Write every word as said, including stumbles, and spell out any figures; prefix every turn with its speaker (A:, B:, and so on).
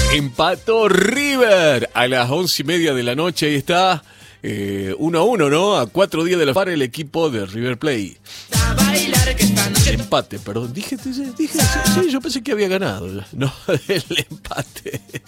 A: Empató River a las once y media de la noche. Ahí está, eh, uno a uno, ¿no? A cuatro días de la par el equipo de River Plate. Empate, perdón. Dije, dije, sí, sí, yo pensé que había ganado. No, el empate.